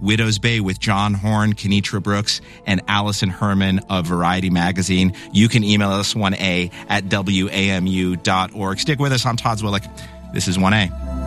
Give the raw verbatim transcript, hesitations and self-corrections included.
Widow's Bay with John Horn, Kenitra Brooks, and Allison Herman of Variety Magazine. You can email us one A at W A M U dot org. Stick with us. I'm Todd Zwillich. This is one A.